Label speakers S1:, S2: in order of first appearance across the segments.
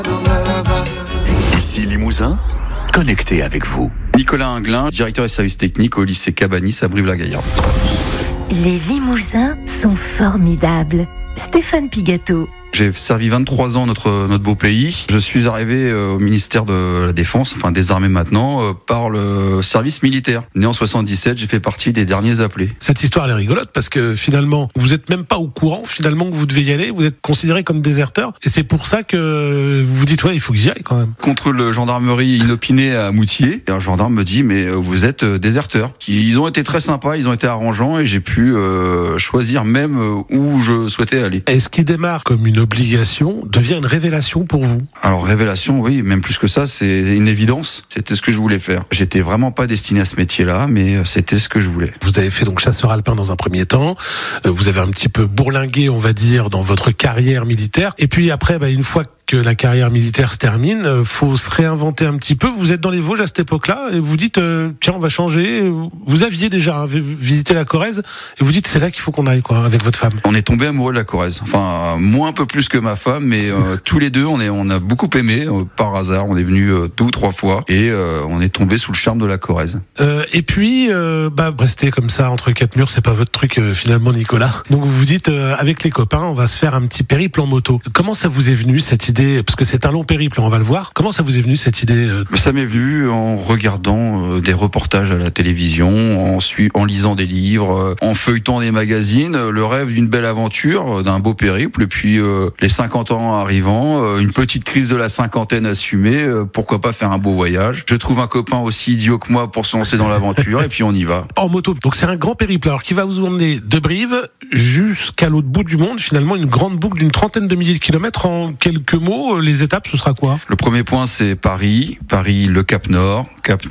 S1: Ici Limousin, connecté avec vous.
S2: Nicolas Inglin, directeur des services techniques au lycée Cabanis à Brive-la-Gaillarde.
S3: Les Limousins sont formidables. Stéphane Pigato.
S2: J'ai servi 23 ans notre beau pays. Je suis arrivé au ministère de la Défense, enfin des armées maintenant, par le service militaire. Né en 77, j'ai fait partie des derniers appelés.
S4: Cette histoire elle est rigolote parce que finalement, vous êtes même pas au courant finalement que vous devez y aller. Vous êtes considéré comme déserteur et c'est pour ça que vous dites ouais, il faut que j'y aille quand même.
S2: Contrôle gendarmerie inopiné à Moutier. Et un gendarme me dit mais vous êtes déserteur. Ils ont été très sympas, ils ont été arrangeants et j'ai pu choisir même où je souhaitais aller.
S4: Et ce qui démarre comme une obligation devient une révélation pour vous.
S2: Alors révélation, oui, même plus que ça, c'est une évidence. C'était ce que je voulais faire. J'étais vraiment pas destiné à ce métier-là, mais c'était ce que je voulais.
S4: Vous avez fait donc chasseur alpin dans un premier temps. Vous avez un petit peu bourlingué, on va dire, dans votre carrière militaire. Et puis après, une fois que la carrière militaire se termine, faut se réinventer un petit peu. Vous êtes dans les Vosges à cette époque-là et vous dites tiens, on va changer. Vous aviez déjà visité la Corrèze et vous dites c'est là qu'il faut qu'on aille quoi avec votre femme.
S2: On est tombé amoureux de la Corrèze. Enfin, moi un peu plus que ma femme, mais tous les deux on a beaucoup aimé. Par hasard, on est venus 2 ou 3 fois et on est tombé sous le charme de la Corrèze.
S4: Et puis rester comme ça entre 4 murs, c'est pas votre truc finalement, Nicolas. Donc vous vous dites avec les copains, on va se faire un petit périple en moto. Comment ça vous est venu cette idée? Parce que c'est un long périple, on va le voir. Comment ça vous est venu cette idée?
S2: Ça m'est venu en regardant des reportages à la télévision, en lisant des livres, en feuilletant des magazines, le rêve d'une belle aventure, d'un beau périple, et puis les 50 ans arrivant, une petite crise de la cinquantaine assumée, pourquoi pas faire un beau voyage. Je trouve un copain aussi idiot que moi pour se lancer dans l'aventure, et puis on y va.
S4: En moto, donc c'est un grand périple, alors qui va vous emmener de Brive jusqu'à l'autre bout du monde, finalement une grande boucle d'une 30aine de milliers de kilomètres. En quelques mots, les étapes, ce sera quoi? Le
S2: premier point, c'est Paris, le Cap Nord,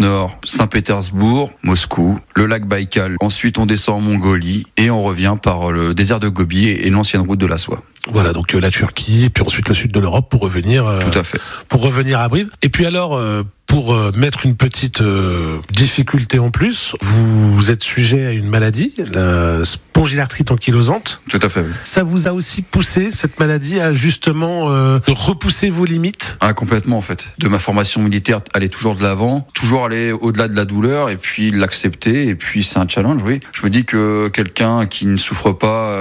S2: Saint-Pétersbourg, Moscou, le lac Baïkal. Ensuite, on descend en Mongolie et on revient par le désert de Gobi et l'ancienne route de la soie.
S4: Voilà, donc la Turquie et puis ensuite le sud de l'Europe pour revenir.
S2: Tout à fait.
S4: Pour revenir à Brive. Et puis alors, pour mettre une petite difficulté en plus, vous êtes sujet à une maladie, la spondylarthrite ankylosante.
S2: Tout à fait. Oui.
S4: Ça vous a aussi poussé, cette maladie, à justement repousser vos limites?
S2: Complètement en fait. De ma formation militaire, aller toujours de l'avant, toujours aller au-delà de la douleur et puis l'accepter. Et puis c'est un challenge, oui. Je me dis que quelqu'un qui ne souffre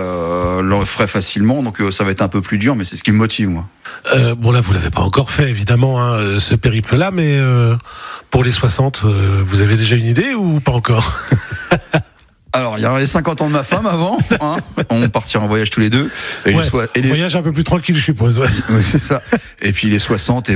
S2: pas le ferait facilement, donc ça va être un peu plus dur, mais c'est ce qui me motive moi.
S4: Bon là vous l'avez pas encore fait évidemment ce périple là, mais pour les 60 vous avez déjà une idée ou pas encore?
S2: Alors il y a les 50 ans de ma femme avant, on partira en voyage tous les deux. Et
S4: voyage un peu plus tranquille je suppose. Ouais.
S2: Oui c'est ça. Et puis les 60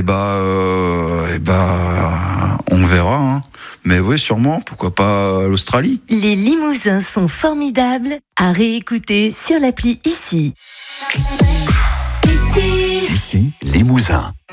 S2: on verra. Mais oui sûrement, pourquoi pas l'Australie.
S3: Les Limousins sont formidables à réécouter sur l'appli Ici.
S1: Ici Limousin.